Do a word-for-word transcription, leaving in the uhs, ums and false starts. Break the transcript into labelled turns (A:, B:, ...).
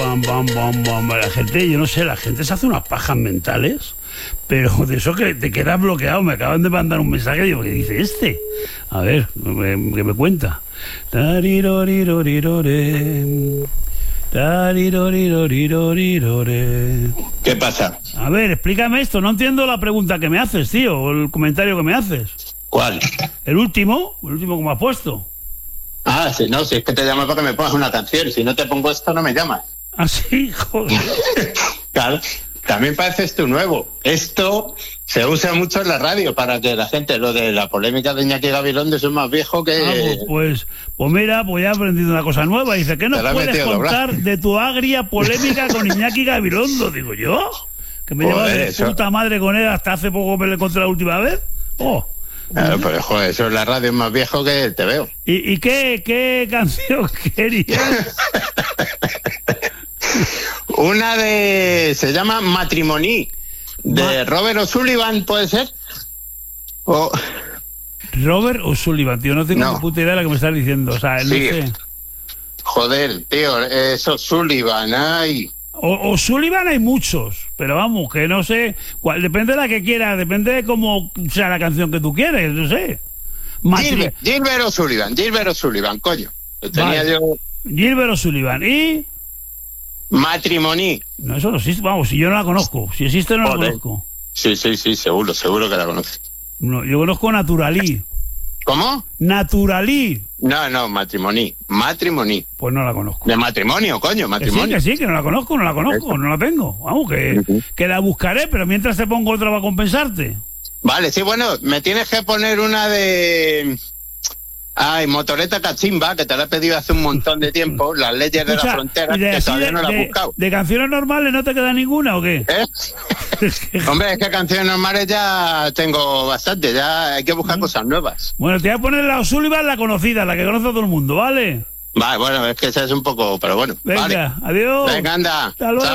A: bam, bam, bam, bam. La gente, yo no sé, la gente se hace unas pajas mentales, pero de eso que te quedas bloqueado. Me acaban de mandar un mensaje y digo, ¿qué dice este? A ver, que me cuenta. Tarirorirorirorirore.
B: ¿Qué pasa?
A: A ver, explícame esto. No entiendo la pregunta que me haces, tío, o el comentario que me haces.
B: ¿Cuál?
A: El último, el último que me has puesto.
B: Ah, sí, no, si es que te llamo para que me pongas una canción. Si no te pongo esto, no me llamas.
A: Ah, sí, joder.
B: Claro, también pareces tú nuevo. Esto se usa mucho en la radio para que la gente, lo de la polémica de Iñaki Gabilondo, eso es más viejo que...
A: Ah, pues, pues, pues mira, pues ya he aprendido una cosa nueva. Dice, ¿qué nos puedes contar de tu agria polémica con Iñaki Gabilondo? Digo, ¿yo? Que me llevaba de
B: eso.
A: puta madre con él hasta hace poco me lo encontré la última vez. Oh.
B: Claro, pero joder, eso en la radio es más viejo que el Te Veo.
A: ¿Y, y qué, qué canción querías?
B: Una de... se llama Matrimony, de Ma- Robert O'Sullivan, ¿puede ser? O...
A: Robert O'Sullivan, tío, no tengo
B: no.
A: ni puta idea de lo que me estás diciendo, o sea, no
B: sí.
A: sé.
B: Joder, tío, es O'Sullivan, ay...
A: O, O'Sullivan hay muchos, pero vamos, que no sé, cuál, depende de la que quieras, depende de cómo sea la canción que tú quieres, no sé.
B: Matri- Gilbert, Gilbert O'Sullivan, Gilbert O'Sullivan, coño. Lo tenía
A: vale.
B: yo...
A: Gilbert O'Sullivan, ¿y?
B: Matrimony.
A: No, eso no existe, vamos, si yo no la conozco, si existe no
B: Joder.
A: la conozco.
B: Sí, sí, sí, seguro, seguro que la conoces.
A: No, yo conozco Naturalí.
B: ¿Cómo?
A: Naturalí.
B: No, no, Matrimony, Matrimony.
A: Pues no la conozco.
B: De matrimonio, coño, matrimonio.
A: Que sí, que sí, que no la conozco, no la conozco, ¿Eso? no la tengo. Vamos, que, uh-huh. que la buscaré, pero mientras te pongo otra para compensarte.
B: Vale, sí, bueno, me tienes que poner una de... Ay, Motoreta Cachimba, que te la he pedido hace un montón de tiempo, las leyes Escucha, de la frontera,
A: de,
B: que todavía
A: de,
B: no la he
A: de,
B: buscado.
A: ¿De canciones normales no te queda ninguna o qué?
B: ¿Eh? Hombre, es que canciones normales ya tengo bastante, ya hay que buscar ¿Mm? cosas nuevas.
A: Bueno, te voy a poner la O'Sullivan, la conocida, la que conoce a todo el mundo, ¿vale?
B: Vale, bueno, es que esa es un poco, pero bueno.
A: Venga,
B: vale.
A: adiós.
B: Venga, anda.
A: Hasta luego.